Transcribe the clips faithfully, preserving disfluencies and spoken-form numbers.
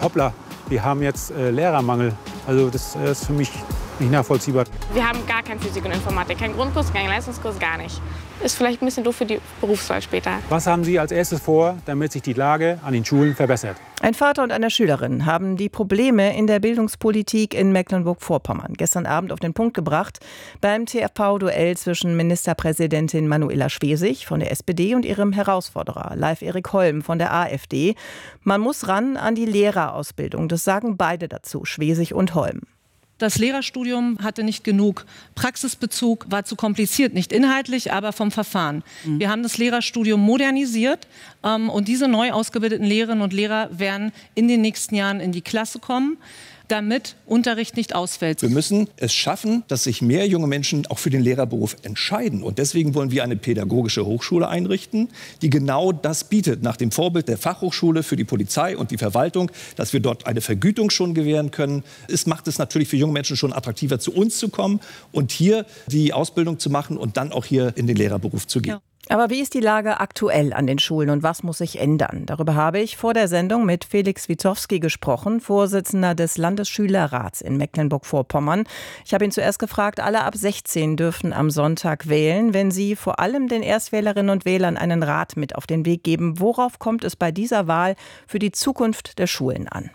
hoppla, wir haben jetzt äh, Lehrermangel. Also das äh, ist für mich nicht nachvollziehbar. Wir haben gar kein Physik und Informatik, kein Grundkurs, kein Leistungskurs, gar nicht. Ist vielleicht ein bisschen doof für die Berufswahl später. Was haben Sie als erstes vor, damit sich die Lage an den Schulen verbessert? Ein Vater und eine Schülerin haben die Probleme in der Bildungspolitik in Mecklenburg-Vorpommern gestern Abend auf den Punkt gebracht beim T V V-Duell zwischen Ministerpräsidentin Manuela Schwesig von der S P D und ihrem Herausforderer Leif Erik Holm von der A f D. Man muss ran an die Lehrerausbildung, das sagen beide dazu, Schwesig und Holm. Das Lehrerstudium hatte nicht genug Praxisbezug, war zu kompliziert, nicht inhaltlich, aber vom Verfahren. Mhm. Wir haben das Lehrerstudium modernisiert ähm, und diese neu ausgebildeten Lehrerinnen und Lehrer werden in den nächsten Jahren in die Klasse kommen, damit Unterricht nicht ausfällt. Wir müssen es schaffen, dass sich mehr junge Menschen auch für den Lehrerberuf entscheiden. Und deswegen wollen wir eine pädagogische Hochschule einrichten, die genau das bietet, nach dem Vorbild der Fachhochschule für die Polizei und die Verwaltung, dass wir dort eine Vergütung schon gewähren können. Es macht es natürlich für junge Menschen schon attraktiver, zu uns zu kommen und hier die Ausbildung zu machen und dann auch hier in den Lehrerberuf zu gehen. Ja. Aber wie ist die Lage aktuell an den Schulen und was muss sich ändern? Darüber habe ich vor der Sendung mit Felix Witowski gesprochen, Vorsitzender des Landesschülerrats in Mecklenburg-Vorpommern. Ich habe ihn zuerst gefragt, alle ab sechzehn dürfen am Sonntag wählen. Wenn Sie vor allem den Erstwählerinnen und Wählern einen Rat mit auf den Weg geben, worauf kommt es bei dieser Wahl für die Zukunft der Schulen an?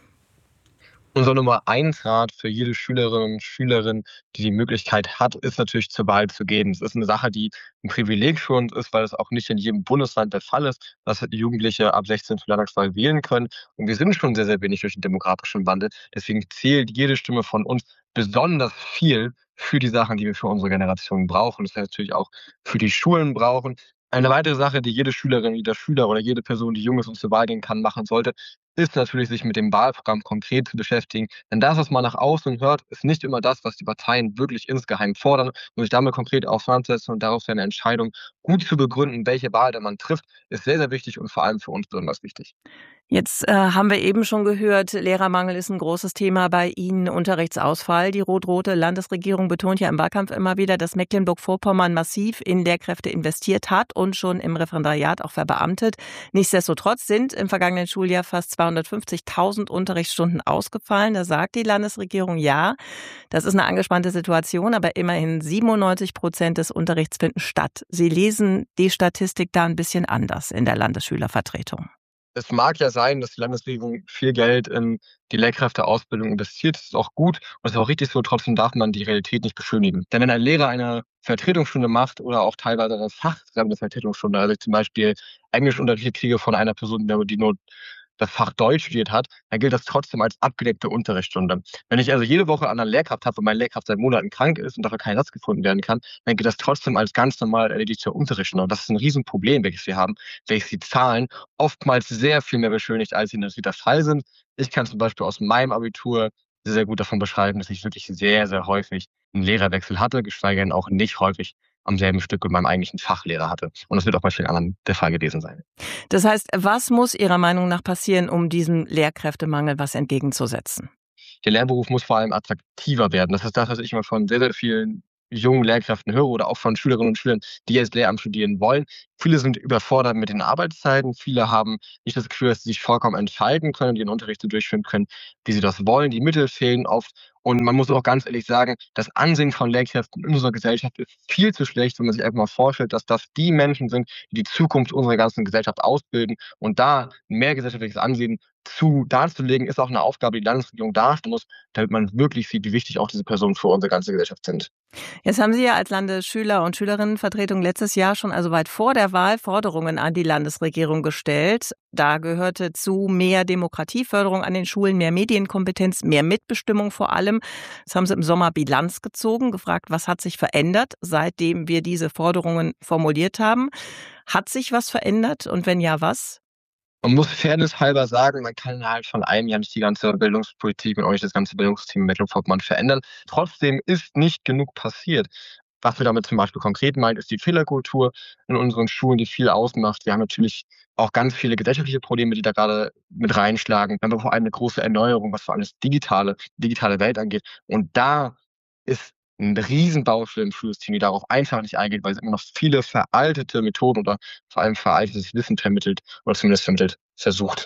Unser Nummer eins Rat für jede Schülerin und Schülerin, die die Möglichkeit hat, ist natürlich zur Wahl zu gehen. Es ist eine Sache, die ein Privileg für uns ist, weil es auch nicht in jedem Bundesland der Fall ist, dass die Jugendliche ab sechzehn zur Landtagswahl wählen können. Und wir sind schon sehr, sehr wenig durch den demografischen Wandel. Deswegen zählt jede Stimme von uns besonders viel für die Sachen, die wir für unsere Generation brauchen. Das heißt natürlich auch für die Schulen brauchen. Eine weitere Sache, die jede Schülerin, jeder Schüler oder jede Person, die jung ist und zur Wahl gehen kann, machen sollte, ist natürlich, sich mit dem Wahlprogramm konkret zu beschäftigen. Denn das, was man nach außen hört, ist nicht immer das, was die Parteien wirklich insgeheim fordern. Und sich damit konkret auseinandersetzen und darauf seine Entscheidung gut zu begründen, welche Wahl der man trifft, ist sehr, sehr wichtig und vor allem für uns besonders wichtig. Jetzt äh, haben wir eben schon gehört, Lehrermangel ist ein großes Thema bei Ihnen, Unterrichtsausfall. Die rot-rote Landesregierung betont ja im Wahlkampf immer wieder, dass Mecklenburg-Vorpommern massiv in Lehrkräfte investiert hat und schon im Referendariat auch verbeamtet. Nichtsdestotrotz sind im vergangenen Schuljahr fast zweihundertfünfzigtausend Unterrichtsstunden ausgefallen. Da sagt die Landesregierung, ja, das ist eine angespannte Situation, aber immerhin siebenundneunzig Prozent des Unterrichts finden statt. Sie lesen die Statistik da ein bisschen anders in der Landesschülervertretung. Es mag ja sein, dass die Landesregierung viel Geld in die Lehrkräfteausbildung investiert. Das ist auch gut und das ist auch richtig so. Trotzdem darf man die Realität nicht beschönigen. Denn wenn ein Lehrer eine Vertretungsstunde macht oder auch teilweise eine fachfremde Vertretungsstunde, also ich zum Beispiel Englischunterricht kriege von einer Person, die nur das Fach Deutsch studiert hat, dann gilt das trotzdem als abgedeckte Unterrichtsstunde. Wenn ich also jede Woche an einer Lehrkraft habe und meine Lehrkraft seit Monaten krank ist und dafür kein Ersatz gefunden werden kann, dann gilt das trotzdem als ganz normal erledigte Unterrichtsstunde. Und das ist ein Riesenproblem, welches wir haben, welches die Zahlen oftmals sehr viel mehr beschönigt, als sie natürlich der Fall sind. Ich kann zum Beispiel aus meinem Abitur sehr, sehr gut davon beschreiben, dass ich wirklich sehr, sehr häufig einen Lehrerwechsel hatte, geschweige denn auch nicht häufig am selben Stück mit meinem eigentlichen Fachlehrer hatte. Und das wird auch bei vielen anderen der Fall gewesen sein. Das heißt, was muss Ihrer Meinung nach passieren, um diesem Lehrkräftemangel was entgegenzusetzen? Der Lehrberuf muss vor allem attraktiver werden. Das ist das, was ich immer von sehr, sehr vielen jungen Lehrkräften höre oder auch von Schülerinnen und Schülern, die jetzt Lehramt studieren wollen. Viele sind überfordert mit den Arbeitszeiten. Viele haben nicht das Gefühl, dass sie sich vollkommen entscheiden können, ihren Unterricht so durchführen können, wie sie das wollen. Die Mittel fehlen oft. Und man muss auch ganz ehrlich sagen, das Ansehen von Lehrkräften in unserer Gesellschaft ist viel zu schlecht, wenn man sich einfach mal vorstellt, dass das die Menschen sind, die die Zukunft unserer ganzen Gesellschaft ausbilden. Und da mehr gesellschaftliches Ansehen zu darzulegen, ist auch eine Aufgabe, die die Landesregierung darstellen muss, damit man wirklich sieht, wie wichtig auch diese Personen für unsere ganze Gesellschaft sind. Jetzt haben Sie ja als Landesschüler- und Schülerinnenvertretung letztes Jahr schon, also weit vor der Wahl, Forderungen an die Landesregierung gestellt. Da gehörte zu mehr Demokratieförderung an den Schulen, mehr Medienkompetenz, mehr Mitbestimmung vor allem. Das haben Sie im Sommer Bilanz gezogen, gefragt, was hat sich verändert, seitdem wir diese Forderungen formuliert haben. Hat sich was verändert und wenn ja, was? Man muss fairnesshalber sagen, man kann innerhalb von einem Jahr nicht die ganze Bildungspolitik und auch nicht das ganze Bildungssystem in Mecklenburg-Vorpommern verändern. Trotzdem ist nicht genug passiert. Was wir damit zum Beispiel konkret meinen, ist die Fehlerkultur in unseren Schulen, die viel ausmacht. Wir haben natürlich auch ganz viele gesellschaftliche Probleme, die da gerade mit reinschlagen. Wir haben vor allem eine große Erneuerung, was vor allem das digitale, digitale Welt angeht. Und da ist ein Riesenbaustelle im Schulsystem, die darauf einfach nicht eingeht, weil es immer noch viele veraltete Methoden oder vor allem veraltetes Wissen vermittelt oder zumindest vermittelt versucht.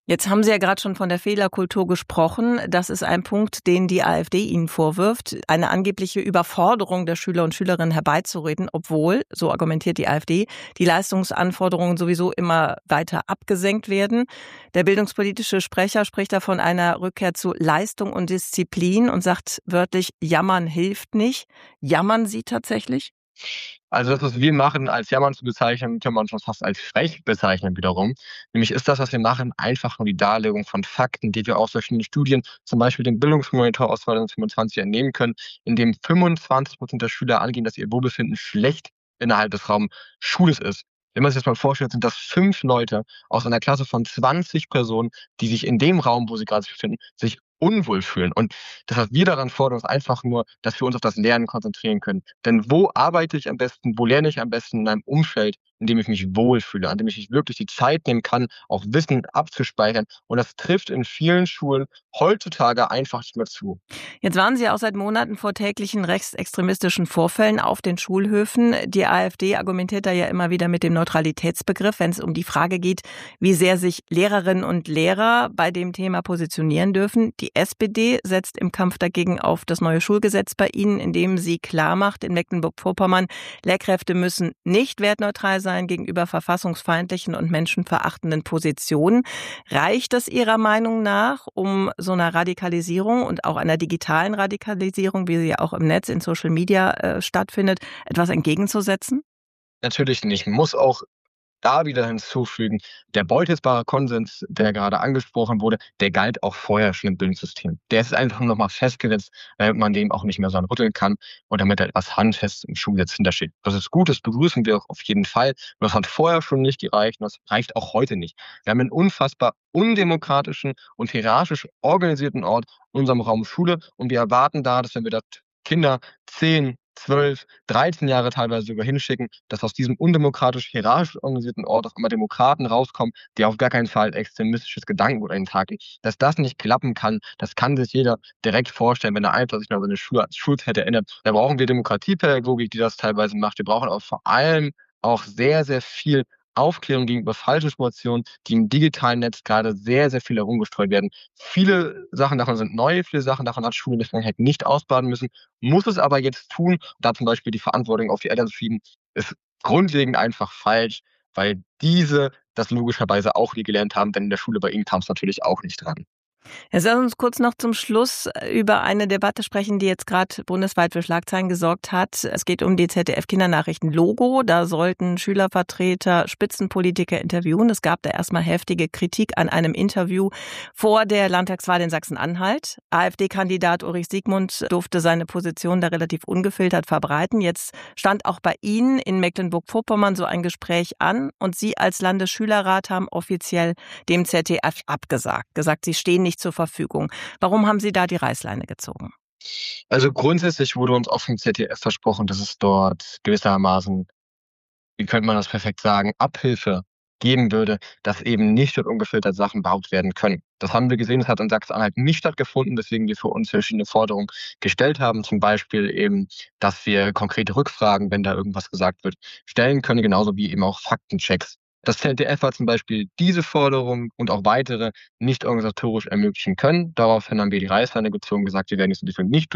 Jetzt haben Sie ja gerade schon von der Fehlerkultur gesprochen. Das ist ein Punkt, den die AfD Ihnen vorwirft, eine angebliche Überforderung der Schüler und Schülerinnen herbeizureden, obwohl, so argumentiert die AfD, die Leistungsanforderungen sowieso immer weiter abgesenkt werden. Der bildungspolitische Sprecher spricht da von einer Rückkehr zu Leistung und Disziplin und sagt wörtlich, jammern hilft nicht. Jammern Sie tatsächlich? Also das, was wir machen, als Jammern zu bezeichnen, kann man schon fast als frech bezeichnen wiederum. Nämlich ist das, was wir machen, einfach nur die Darlegung von Fakten, die wir aus verschiedenen Studien, zum Beispiel dem Bildungsmonitor aus zweitausendfünfundzwanzig entnehmen können, in dem fünfundzwanzig Prozent der Schüler angeben, dass ihr Wohlbefinden schlecht innerhalb des Raums Schules ist. Wenn man sich das mal vorstellt, sind das fünf Leute aus einer Klasse von zwanzig Personen, die sich in dem Raum, wo sie gerade sich befinden, sich unwohl fühlen. Und das, was wir daran fordern, ist einfach nur, dass wir uns auf das Lernen konzentrieren können. Denn wo arbeite ich am besten, wo lerne ich am besten in einem Umfeld, in dem ich mich wohlfühle, an dem ich mich wirklich die Zeit nehmen kann, auch Wissen abzuspeichern. Und das trifft in vielen Schulen heutzutage einfach nicht mehr zu. Jetzt waren Sie auch seit Monaten vor täglichen rechtsextremistischen Vorfällen auf den Schulhöfen. Die AfD argumentiert da ja immer wieder mit dem Neutralitätsbegriff, wenn es um die Frage geht, wie sehr sich Lehrerinnen und Lehrer bei dem Thema positionieren dürfen. Die S P D setzt im Kampf dagegen auf das neue Schulgesetz bei Ihnen, in dem sie klarmacht, in Mecklenburg-Vorpommern, Lehrkräfte müssen nicht wertneutral sein gegenüber verfassungsfeindlichen und menschenverachtenden Positionen. Reicht das Ihrer Meinung nach, um so einer Radikalisierung und auch einer digitalen Radikalisierung, wie sie ja auch im Netz, in Social Media äh, stattfindet, etwas entgegenzusetzen? Natürlich nicht. Muss auch da wieder hinzufügen, der beutelsbare Konsens, der gerade angesprochen wurde, der galt auch vorher schon im Bildungssystem. Der ist einfach nur noch mal festgesetzt, damit man dem auch nicht mehr so rütteln kann und damit da etwas handfest im Schulgesetz hintersteht. Das ist gut, das begrüßen wir auch auf jeden Fall. Und das hat vorher schon nicht gereicht und das reicht auch heute nicht. Wir haben einen unfassbar undemokratischen und hierarchisch organisierten Ort in unserem Raum Schule und wir erwarten da, dass wenn wir dort Kinder zehn, zwölf, dreizehn Jahre teilweise sogar hinschicken, dass aus diesem undemokratisch hierarchisch organisierten Ort auf einmal Demokraten rauskommen, die auf gar keinen Fall extremistisches Gedankengut an den Tag legen. Dass das nicht klappen kann, das kann sich jeder direkt vorstellen, wenn er einfach sich noch an seine Schule als Schulzeit erinnert. Da brauchen wir Demokratiepädagogik, die das teilweise macht. Wir brauchen aber vor allem auch sehr, sehr viel Aufklärung gegenüber falschen Informationen, die im digitalen Netz gerade sehr, sehr viel herumgestreut werden. Viele Sachen davon sind neu, viele Sachen davon hat Schule in der Vergangenheit nicht ausbaden müssen, muss es aber jetzt tun. Da zum Beispiel die Verantwortung auf die Eltern zu schieben, ist grundlegend einfach falsch, weil diese das logischerweise auch nie gelernt haben, denn in der Schule bei ihnen kam es natürlich auch nicht dran. Jetzt lass uns kurz noch zum Schluss über eine Debatte sprechen, die jetzt gerade bundesweit für Schlagzeilen gesorgt hat. Es geht um die Z D F-Kindernachrichten-Logo. Da sollten Schülervertreter Spitzenpolitiker interviewen. Es gab da erstmal heftige Kritik an einem Interview vor der Landtagswahl in Sachsen-Anhalt. AfD-Kandidat Ulrich Siegmund durfte seine Position da relativ ungefiltert verbreiten. Jetzt stand auch bei Ihnen in Mecklenburg-Vorpommern so ein Gespräch an und Sie als Landesschülerrat haben offiziell dem Z D F abgesagt. Gesagt, Sie stehen nicht zur Verfügung. Warum haben Sie da die Reißleine gezogen? Also grundsätzlich wurde uns auch vom Z D F versprochen, dass es dort gewissermaßen, wie könnte man das perfekt sagen, Abhilfe geben würde, dass eben nicht dort ungefiltert Sachen behauptet werden können. Das haben wir gesehen, das hat in Sachsen-Anhalt nicht stattgefunden, deswegen wir für uns verschiedene Forderungen gestellt haben. Zum Beispiel eben, dass wir konkrete Rückfragen, wenn da irgendwas gesagt wird, stellen können, genauso wie eben auch Faktenchecks. Das Z D F hat zum Beispiel diese Forderung und auch weitere nicht organisatorisch ermöglichen können. Daraufhin haben wir die Reißleine gezogen, gesagt, wir werden jetzt nicht